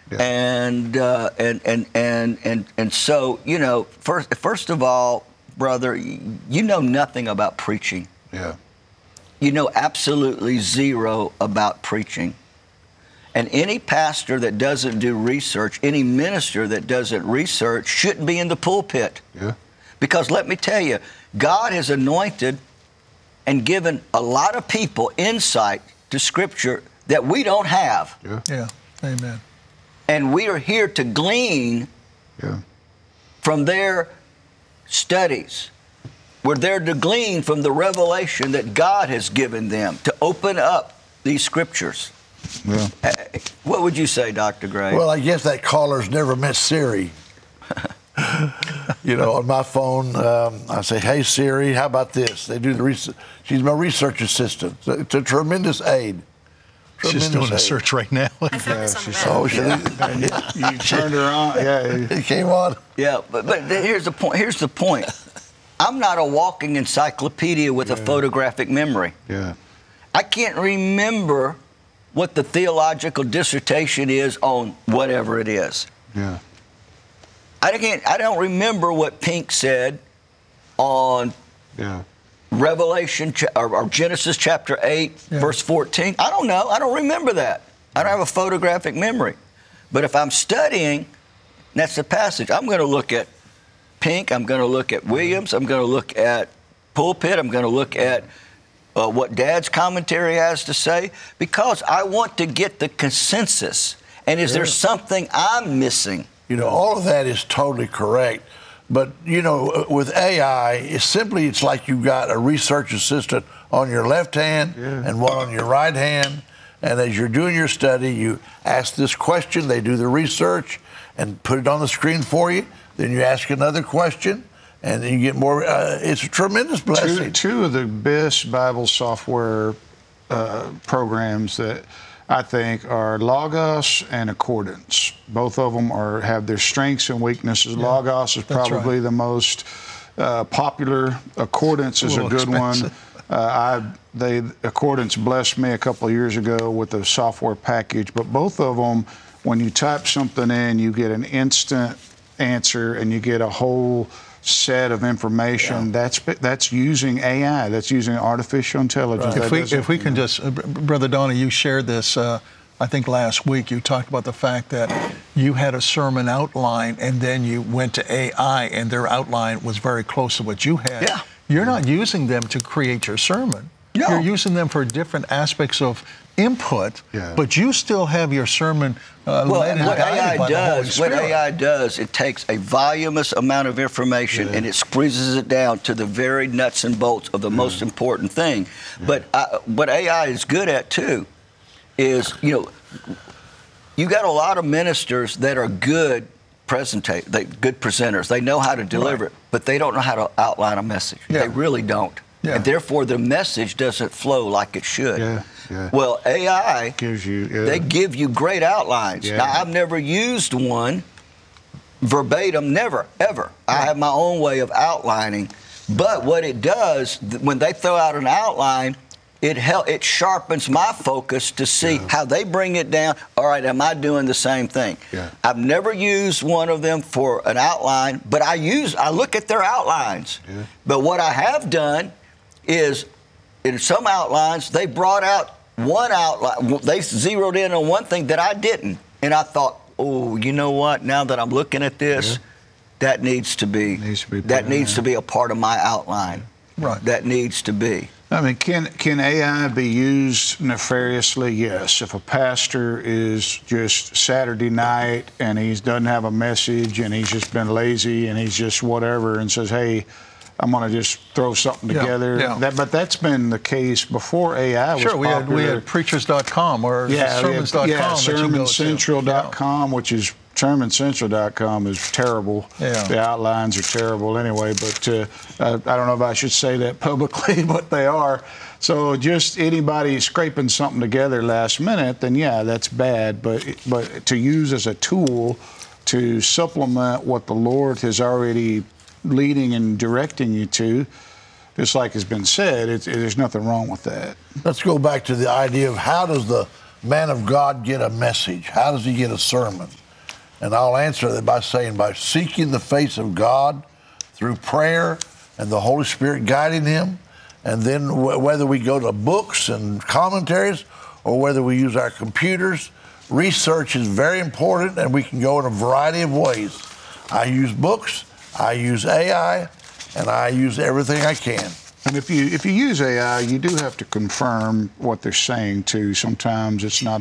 And so, you know, first of all, brother, you know nothing about preaching. Yeah. You know absolutely zero about preaching. And any pastor that doesn't do research, any minister that doesn't research, shouldn't be in the pulpit. Yeah. Because let me tell you, God has anointed and given a lot of people insight to Scripture that we don't have. Yeah. Yeah. Amen. And we are here to glean from their studies. We're there to glean from the revelation that God has given them to open up these Scriptures. Yeah. What would you say, Dr. Gray? Well, I guess that caller's never met Siri. You know, on my phone, I say, "Hey Siri, how about this?" They do the research. She's my research assistant. It's a tremendous aid. She's doing a search right now. You turned her on. Yeah. It came on. Yeah, but here's the point. Here's the point. I'm not a walking encyclopedia with a photographic memory. Yeah. I can't remember what the theological dissertation is on whatever it is. Yeah. I don't remember what Pink said on Revelation or Genesis chapter 8, verse 14. I don't know. I don't remember that. I don't have a photographic memory. But if I'm studying, that's the passage. I'm going to look at Pink. I'm going to look at Williams. I'm going to look at Pulpit. I'm going to look at what Dad's commentary has to say, because I want to get the consensus. And is there something I'm missing? You know, all of that is totally correct. But, you know, with AI, it's like you've got a research assistant on your left hand and one on your right hand. And as you're doing your study, you ask this question, they do the research and put it on the screen for you. Then you ask another question, and then you get more. It's a tremendous blessing. Two of the best Bible software programs that I think are Logos and Accordance. Both of them have their strengths and weaknesses. Yeah, Logos is probably the most popular. Accordance is a good expensive one. Accordance blessed me a couple of years ago with a software package, but both of them, when you type something in, you get an instant answer and you get a whole set of information. That's using AI. That's using artificial intelligence. Right. If we can just, Brother Donnie, you shared this, I think last week. You talked about the fact that you had a sermon outline and then you went to AI and their outline was very close to what you had. Yeah. You're not using them to create your sermon. No. You're using them for different aspects of input, but you still have your sermon led and guided by the Holy Spirit. What AI does, it takes a voluminous amount of information and it squeezes it down to the very nuts and bolts of the most important thing. But what AI is good at too is, you know, you got a lot of ministers that are good presenters. They know how to deliver it, but they don't know how to outline a message. Yeah. They really don't. Yeah. And therefore, the message doesn't flow like it should. Yeah. Yeah. Well, AI gives you. They give you great outlines. Yeah. Now, I've never used one verbatim, never, ever. I have my own way of outlining. But what it does, when they throw out an outline, it sharpens my focus to see how they bring it down. All right, am I doing the same thing? Yeah. I've never used one of them for an outline, but I look at their outlines. Yeah. But what I have done is, in some outlines, they brought out one outline. They zeroed in on one thing that I didn't. And I thought, oh, you know what? Now that I'm looking at this, that needs to be a part of my outline. Right. That needs to be. I mean, can AI be used nefariously? Yes. If a pastor is just Saturday night and he doesn't have a message and he's just been lazy and he's just whatever and says, hey, I'm going to just throw something together. Yeah. But that's been the case before AI was popular. We had preachers.com or sermons.com. sermoncentral.com, which is sermoncentral.com is terrible. Yeah. The outlines are terrible anyway, but I don't know if I should say that publicly, but they are. So just anybody scraping something together last minute, then that's bad. But to use as a tool to supplement what the Lord has already leading and directing you to, just like has been said, there's nothing wrong with that. Let's go back to the idea of how does the man of God get a message? How does he get a sermon? And I'll answer that by saying, by seeking the face of God through prayer and the Holy Spirit guiding him. And then whether we go to books and commentaries or whether we use our computers, research is very important, and we can go in a variety of ways. I use books, I use AI, and I use everything I can. And if you use AI, you do have to confirm what they're saying too. Sometimes it's not